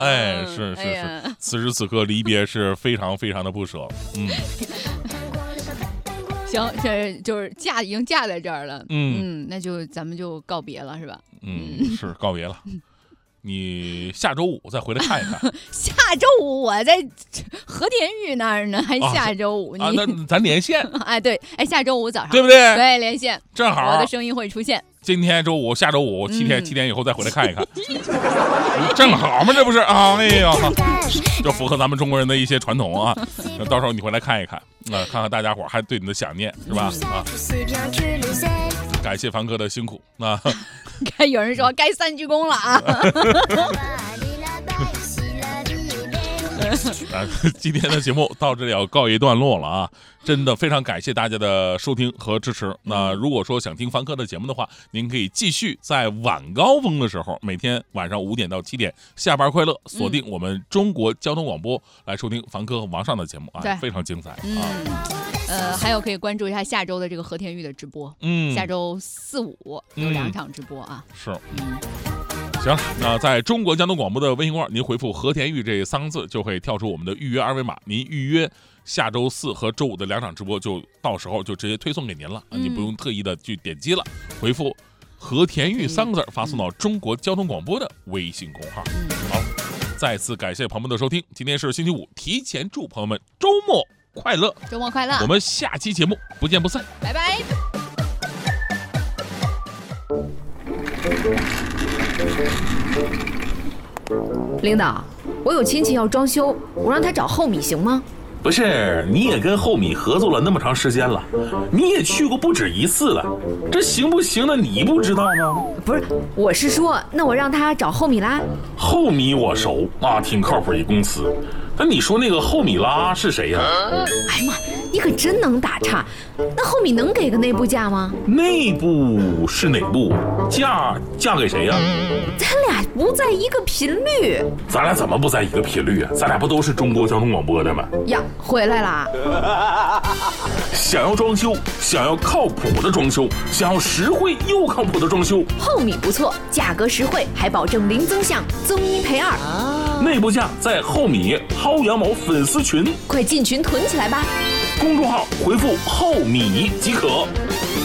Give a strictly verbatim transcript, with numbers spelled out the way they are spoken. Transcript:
哎，是是是、 哎， 此时此刻离别是非常非常的不舍。嗯， 行，这就是嫁已经嫁在这儿了， 嗯嗯，那就咱们就告别了，是吧？ 嗯，是告别了。你下周五再回来看一看。 下周五我在和田玉那儿呢，还下周五、 啊， 你那咱连线。 哎对，哎下周五早上对不对？ 对，连线， 正好我的声音会出现。 今天周五，下周五七天，七、嗯、天以后再回来看一看，正好嘛，这不是啊？哎呀，就符合咱们中国人的一些传统啊。到时候你回来看一看，啊、呃，看看大家伙还对你的想念是吧？啊，感谢凡哥的辛苦啊。 该有人说该三鞠躬了啊。 啊，今天的节目到这里要告一段落了啊！真的非常感谢大家的收听和支持。那如果说想听凡哥的节目的话，您可以继续在晚高峰的时候，每天晚上五点到七点，下班快乐，锁定我们中国交通广播来收听凡哥和王上的节目啊，非常精彩啊！ 嗯呃，还有可以关注一下下周的这个和田玉的直播，嗯，下周四五有两场直播啊。 嗯、是，嗯。行，那在中国交通广播的微信公号，您回复和田玉这三个字，就会跳出我们的预约二维码。您预约下周四和周五的两场直播，就到时候就直接推送给您了，嗯、你不用特意的去点击了。回复和田玉三个字，发送到中国交通广播的微信公号。嗯、好，再次感谢朋友们的收听，今天是星期五，提前祝朋友们周末快乐， 周末快乐。 我们下期节目不见不散， 拜拜。 领导，我有亲戚要装修，我让他找厚米行吗？ 不是，你也跟厚米合作了那么长时间了，你也去过不止一次了，这行不行的你不知道吗？ 不是，我是说，那我让他找厚米拉。 厚米我熟啊，挺靠谱一公司。但你说那个厚米拉是谁呀、啊？ 哎呀妈，你可真能打岔！那厚米能给个内部价吗？ 内部是哪部？价价给谁呀、啊？ 咱俩不在一个频率。 咱俩怎么不在一个频率啊？咱俩不都是中国交通广播的吗？ 呀，回来啦！ 想要装修，想要靠谱的装修，想要实惠又靠谱的装修， 厚米不错，价格实惠，还保证零增项，增一赔二。啊内部价在厚米薅羊毛粉丝群， 快进群囤起来吧！ 公众号回复厚米即可。